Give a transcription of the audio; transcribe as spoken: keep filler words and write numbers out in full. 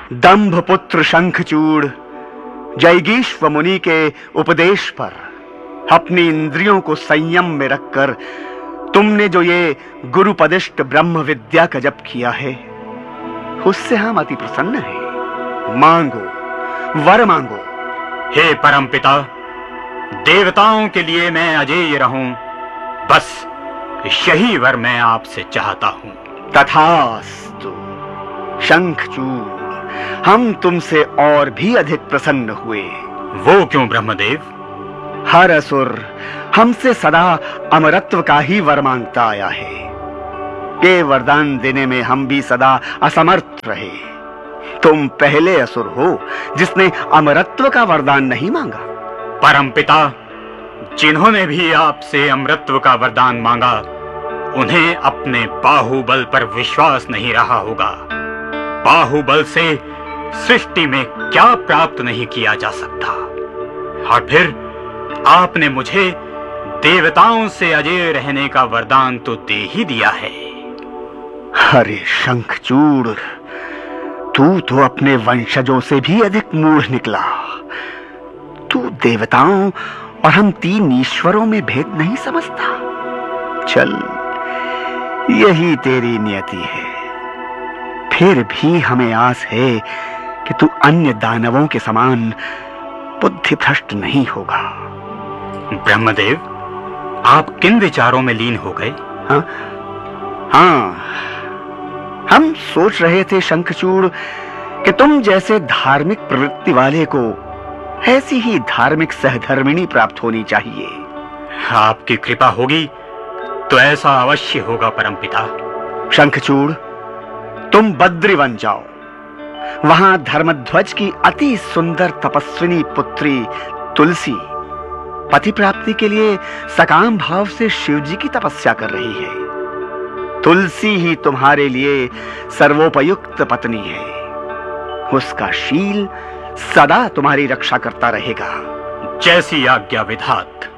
दंभ पुत्र शंखचूड़ जैगीश्व मुनि के उपदेश पर अपनी इंद्रियों को संयम में रखकर तुमने जो ये गुरुपदिष्ट ब्रह्म विद्या का जप किया है, उससे हम अति प्रसन्न हैं। मांगो, वर मांगो। हे परमपिता, देवताओं के लिए मैं अजेय रहूं, बस यही वर मैं आपसे चाहता हूं। तथास्तु। शंखचूड़, हम तुमसे और भी अधिक प्रसन्न हुए। वो क्यों ब्रह्मदेव? हर असुर हमसे सदा अमरत्व का ही वर मांगता आया है। ये वरदान देने में हम भी सदा असमर्थ रहे। तुम पहले असुर हो जिसने अमरत्व का वरदान नहीं मांगा। परमपिता, जिन्होंने भी आपसे अमरत्व का वरदान मांगा, उन्हें अपने बाहुबल पर विश्वास नहीं रहा होगा। बाहुबल से सृष्टि में क्या प्राप्त नहीं किया जा सकता। और फिर आपने मुझे देवताओं से अजय रहने का वरदान तो दे ही दिया है। अरे शंखचूड़, तू तो अपने वंशजों से भी अधिक मूढ़ निकला। तू देवताओं और हम तीन ईश्वरों में भेद नहीं समझता। चल, यही तेरी नियति है। फिर भी हमें आस है कि तू अन्य दानवों के समान बुद्धि भ्रष्ट नहीं होगा। ब्रह्मदेव, आप किन विचारों में लीन हो गए? हाँ हाँ, हम सोच रहे थे शंखचूड़ कि तुम जैसे धार्मिक प्रवृत्ति वाले को ऐसी ही धार्मिक सहधर्मिणी प्राप्त होनी चाहिए। आपकी कृपा होगी तो ऐसा अवश्य होगा परमपिता। शंखचूड़, तुम बद्रीवन जाओ। वहां धर्मध्वज की अति सुंदर तपस्विनी पुत्री तुलसी पति प्राप्ति के लिए सकाम भाव से शिव जी की तपस्या कर रही है। तुलसी ही तुम्हारे लिए सर्वोपयुक्त पत्नी है। उसका शील सदा तुम्हारी रक्षा करता रहेगा। जैसी आज्ञा विधात।